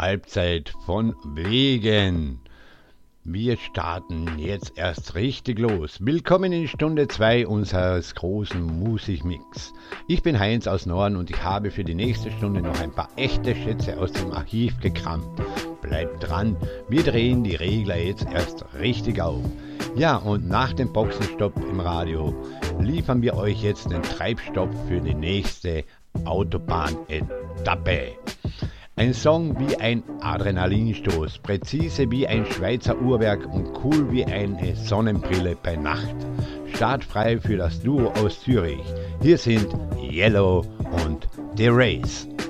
Halbzeit von wegen. Wir starten jetzt erst richtig los. Willkommen in Stunde 2 unseres großen Musikmix. Ich bin Heinz aus Norden und ich habe für die nächste Stunde noch ein paar echte Schätze aus dem Archiv gekramt. Bleibt dran, wir drehen die Regler jetzt erst richtig auf. Ja, und nach dem Boxenstopp im Radio liefern wir euch jetzt den Treibstoff für die nächste Autobahnetappe. Ein Song wie ein Adrenalinstoß, präzise wie ein Schweizer Uhrwerk und cool wie eine Sonnenbrille bei Nacht. Startfrei für das Duo aus Zürich. Hier sind Yellow und The Race.